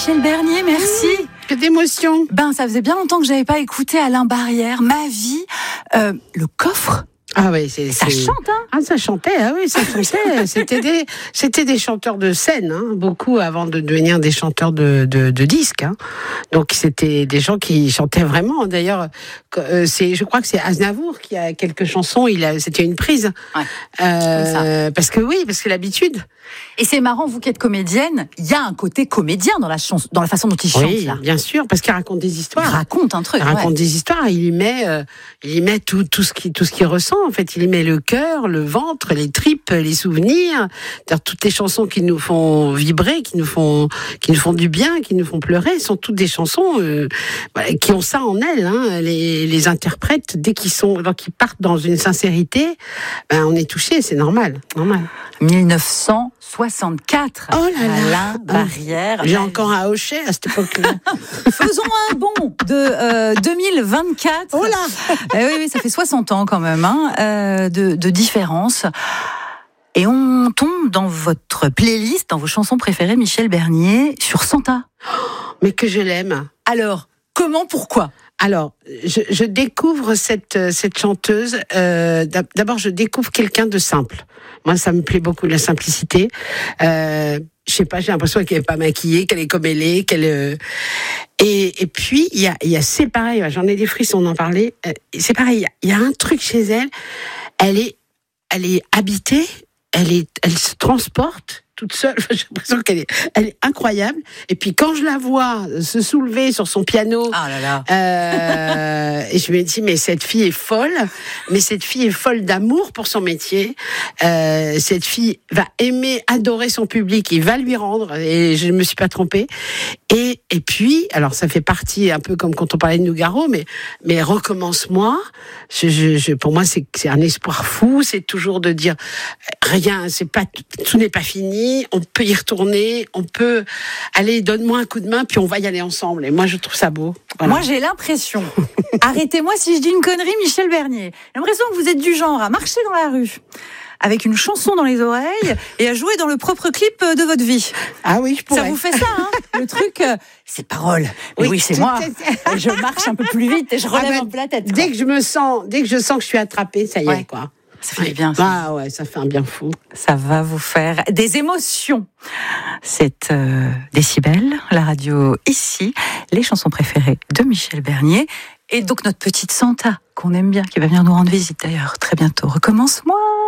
Michel Bernier, merci. Que d'émotion. Ça faisait bien longtemps que j'avais pas écouté Alain Barrière, Ma vie, le coffre. Ah oui, Ça chante, hein. Ah, ça chantait, ah oui, ça chantait. C'était des chanteurs de scène, hein, beaucoup avant de devenir des chanteurs de disques. Hein. Donc c'était des gens qui chantaient vraiment. D'ailleurs, je crois que c'est Aznavour qui a quelques chansons. C'était une prise. Ouais, comme ça. Parce que l'habitude. Et c'est marrant, vous qui êtes comédienne, il y a un côté comédien dans la façon dont il chante. Oui, là. bien sûr, parce qu'il raconte des histoires. Il raconte un truc. Il raconte des histoires. Il y met tout ce qu'il ressent. En fait, il y met le cœur, le ventre, les tripes, les souvenirs. C'est-à-dire, toutes les chansons qui nous font vibrer, qui nous font du bien, qui nous font pleurer, sont toutes des chansons qui ont ça en elles. Hein. Les interprètes, dès qu'ils partent dans une sincérité, on est touché. C'est normal. 1964. Oh là là. Alain Barrière. J'ai encore un hochet à cette époque-là. Faisons un bond de 2024. Oh là. Oui, ça fait 60 ans quand même de différence. Et on tombe dans votre playlist, dans vos chansons préférées, Michel Bernier, sur Santa. Mais que je l'aime. Alors, comment, pourquoi ? Alors, je découvre cette chanteuse. D'abord, je découvre quelqu'un de simple. Moi, ça me plaît beaucoup, la simplicité. Je sais pas, j'ai l'impression qu'elle est pas maquillée, qu'elle est comme elle est, et puis il y a c'est pareil. J'en ai des frissons d'en parler. C'est pareil. Il y a un truc chez elle. Elle est habitée. Elle se transporte toute seule. J'ai l'impression qu'elle est incroyable. Et puis quand je la vois se soulever sur son piano, et je me dis mais cette fille est folle. Mais cette fille est folle d'amour pour son métier. Cette fille va adorer son public. Il va lui rendre. Et je ne me suis pas trompée. Et puis, alors ça fait partie un peu comme quand on parlait de Nougaro, mais recommence-moi. Pour moi, c'est un espoir fou. C'est toujours de dire rien. Tout n'est pas fini. On peut y retourner, on peut aller, donne-moi un coup de main, puis on va y aller ensemble. Et moi, je trouve ça beau. Voilà. Moi, j'ai l'impression, arrêtez-moi si je dis une connerie, Michel Bernier, j'ai l'impression que vous êtes du genre à marcher dans la rue avec une chanson dans les oreilles et à jouer dans le propre clip de votre vie. Ah oui, je pourrais. Ça vous fait ça, hein ? Le truc, c'est parole. Oui, c'est moi. Et je marche un peu plus vite et je relève un peu la tête. Dès que je sens que je suis attrapée, ça y est, quoi. Ça fait bien, ça. Ah ouais, ça fait un bien fou. Ça va vous faire des émotions. C'est Décibel, la radio ici, les chansons préférées de Michel Bernier. Et donc notre petite Santa, qu'on aime bien, qui va venir nous rendre visite d'ailleurs très bientôt. Recommence-moi.